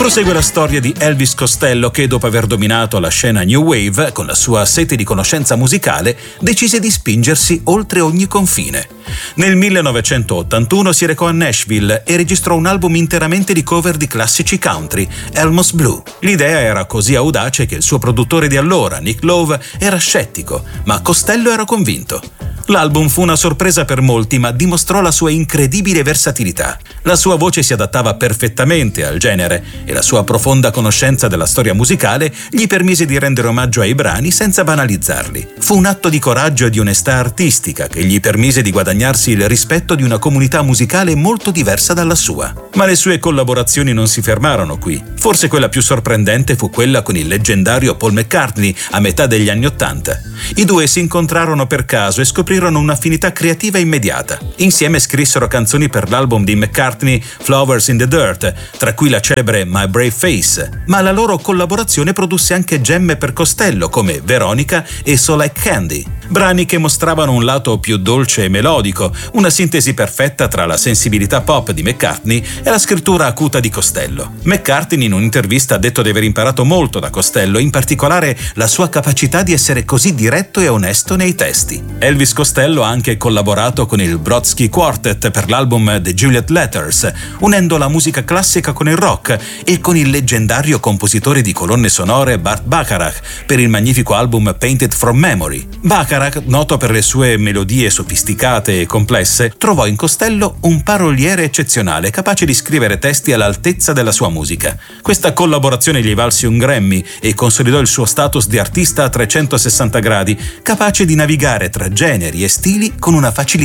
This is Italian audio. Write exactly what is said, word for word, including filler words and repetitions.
Prosegue la storia di Elvis Costello che, dopo aver dominato la scena New Wave con la sua sete di conoscenza musicale, decise di spingersi oltre ogni confine. Nel millenovecentottantuno si recò a Nashville e registrò un album interamente di cover di classici country, Elmo's Blue. L'idea era così audace che il suo produttore di allora, Nick Lowe, era scettico, ma Costello era convinto. L'album fu una sorpresa per molti, ma dimostrò la sua incredibile versatilità. La sua voce si adattava perfettamente al genere e la sua profonda conoscenza della storia musicale gli permise di rendere omaggio ai brani senza banalizzarli. Fu un atto di coraggio e di onestà artistica che gli permise di guadagnarsi il rispetto di una comunità musicale molto diversa dalla sua. Ma le sue collaborazioni non si fermarono qui. Forse quella più sorprendente fu quella con il leggendario Paul McCartney a metà degli anni Ottanta. I due si incontrarono per caso e scoprirono un'affinità creativa immediata. Insieme scrissero canzoni per l'album di McCartney Flowers in the Dirt, tra cui la celebre My Brave Face, ma la loro collaborazione produsse anche gemme per Costello come Veronica e So Like Candy, brani che mostravano un lato più dolce e melodico, una sintesi perfetta tra la sensibilità pop di McCartney e la scrittura acuta di Costello. McCartney in un'intervista ha detto di aver imparato molto da Costello, in particolare la sua capacità di essere così diretto e onesto nei testi. Elvis Costello ha anche collaborato con il Brodsky Quartet per l'album The Juliet Letters, unendo la musica classica con il rock, e con il leggendario compositore di colonne sonore Burt Bacharach per il magnifico album Painted from Memory. Bacharach, noto per le sue melodie sofisticate e complesse, trovò in Costello un paroliere eccezionale, capace di scrivere testi all'altezza della sua musica. Questa collaborazione gli valse un Grammy e consolidò il suo status di artista a trecentosessanta gradi, capace di navigare tra generi e stili con una facilità